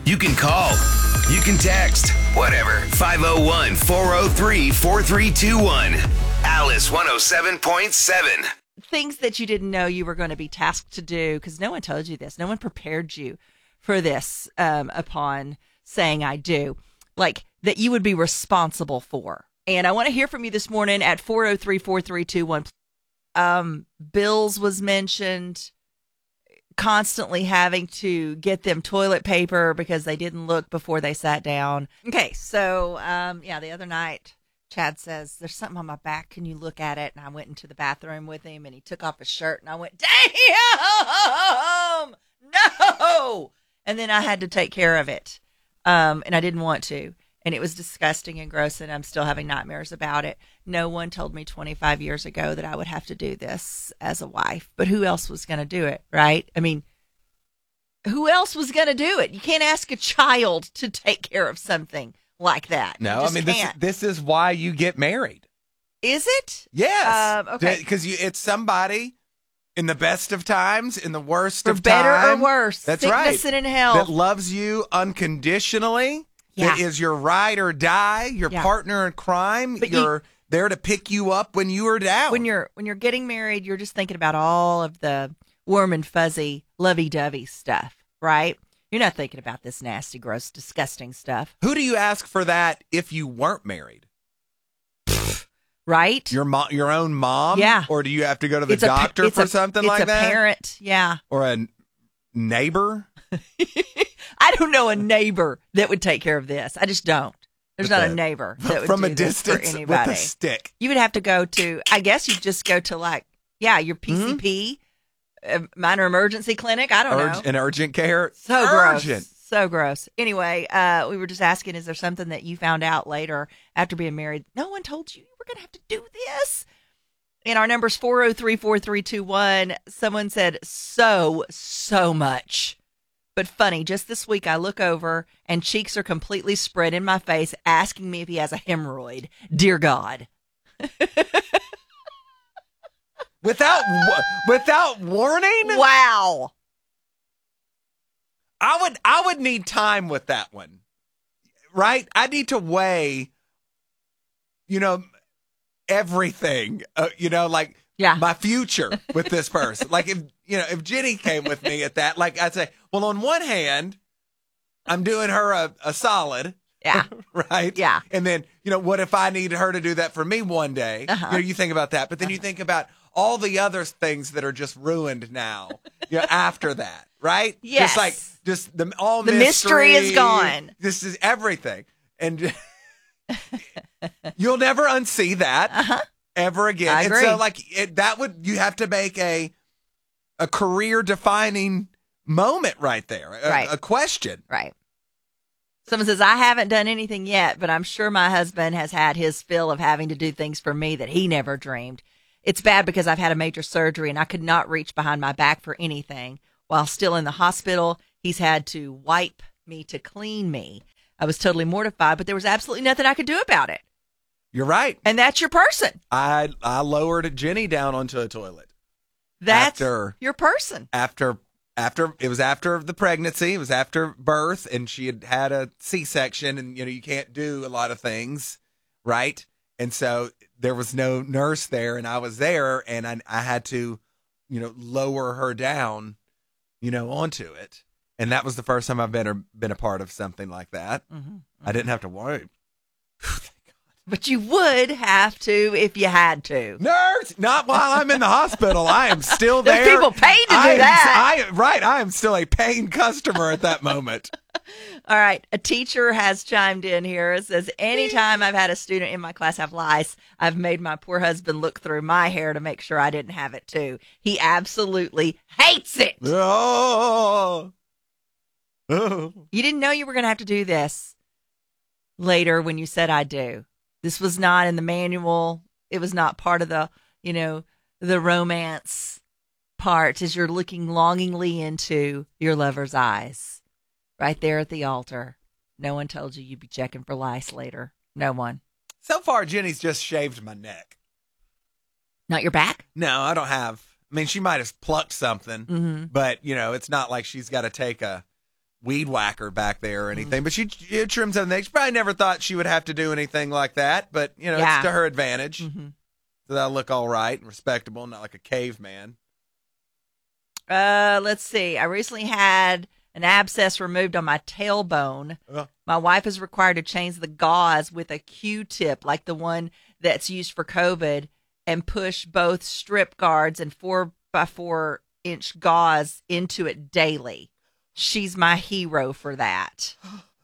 You can call. You can text. Whatever. 501-403-4321. Alice 107.7. Things that you didn't know you were going to be tasked to do, because no one told you this. No one prepared you for this upon saying I do. Like, that you would be responsible for. And I want to hear from you this morning at 403-4321. Bills was mentioned. Constantly having to get them toilet paper because they didn't look before they sat down. Okay, so, the other night, Chad says, there's something on my back. Can you look at it? And I went into the bathroom with him, and he took off his shirt, and I went, damn! No! And then I had to take care of it, and I didn't want to. And it was disgusting and gross, and I'm still having nightmares about it. No one told me 25 years ago that I would have to do this as a wife. But who else was going to do it, right? I mean, who else was going to do it? You can't ask a child to take care of something like that. No, I mean, this is why you get married. Is it? Yes. Okay. Because it's somebody in the best of times, in the worst For of better times. or worse. That's sickness right. and in health. That loves you unconditionally. Yeah. That is your ride or die, your partner in crime. But you're there to pick you up when you are down. When you're getting married, you're just thinking about all of the warm and fuzzy, lovey-dovey stuff, right? You're not thinking about this nasty, gross, disgusting stuff. Who do you ask for that if you weren't married? Right? Your own mom? Yeah. Or do you have to go to the doctor for something like that? It's a parent, yeah. Or a neighbor? I don't know a neighbor that would take care of this. I just don't. There's not a neighbor that would from do a this distance for anybody. with a stick. You would have to go to, I guess you'd just go to your PCP, minor emergency clinic. I don't know. An urgent care. So urgent. gross. So gross. Anyway, we were just asking, is there something that you found out later after being married? No one told you were going to have to do this. And our number's 403-4321. Someone said so much. But funny, just this week I look over and cheeks are completely spread in my face, asking me if he has a hemorrhoid. Dear God. Without warning? Wow. I would need time with that one. Right? I need to weigh, everything, my future with this person. Like if Jenny came with me at that, like I'd say, well, on one hand, I'm doing her a solid. Yeah. Right? Yeah. And then, what if I need her to do that for me one day? Uh-huh. You think about that, but then you think about all the other things that are just ruined now, after that, right? Yes. Just the mystery is gone. This is everything. And you'll never unsee that ever again. I agree. And so you have to make a career defining moment right there. Right. A question. Right. Someone says, I haven't done anything yet, but I'm sure my husband has had his fill of having to do things for me that he never dreamed. It's bad because I've had a major surgery and I could not reach behind my back for anything. While still in the hospital, he's had to wipe me to clean me. I was totally mortified, but there was absolutely nothing I could do about it. You're right. And that's your person. I lowered Jenny down onto a toilet. That's your person. After it was after the pregnancy, it was after birth, and she had a C-section, and you can't do a lot of things, right? And so there was no nurse there, and I was there, and I had to, lower her down, onto it, and that was the first time I've been a part of something like that. Mm-hmm. I didn't have to worry. But you would have to if you had to. Nurse! Not while I'm in the hospital. I am still there. There's people paid to do that. I am still a paying customer at that moment. All right. A teacher has chimed in here. It says, anytime I've had a student in my class have lice, I've made my poor husband look through my hair to make sure I didn't have it too. He absolutely hates it. Oh. You didn't know you were going to have to do this later when you said I do. This was not in the manual. It was not part of the, the romance part as you're looking longingly into your lover's eyes right there at the altar. No one told you you'd be checking for lice later. No one. So far, Jenny's just shaved my neck. Not your back? No, I don't have. I mean, she might have plucked something, but, it's not like she's got to take a, weed whacker back there or anything, but she trims her nails. She probably never thought she would have to do anything like that, but, it's to her advantage. Mm-hmm. So that'll look all right and respectable, not like a caveman. Let's see. I recently had an abscess removed on my tailbone. My wife is required to change the gauze with a Q-tip, like the one that's used for COVID, and push both strip guards and 4x4-inch gauze into it daily. She's my hero for that.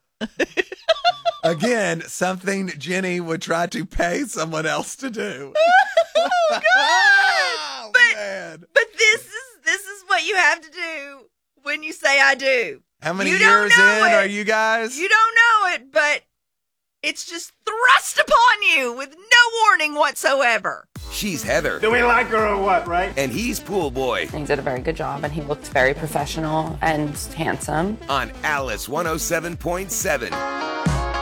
Again, something Jenny would try to pay someone else to do. Oh, God! Oh, man. But this is what you have to do when you say I do. How many You years don't know in it. are you guys? You don't know it, but it's just thrust upon you with no warning whatsoever. She's Heather. Do we like her or what, right? And he's Pool Boy He did a very good job, and he looked very professional and handsome. on Alice 107.7.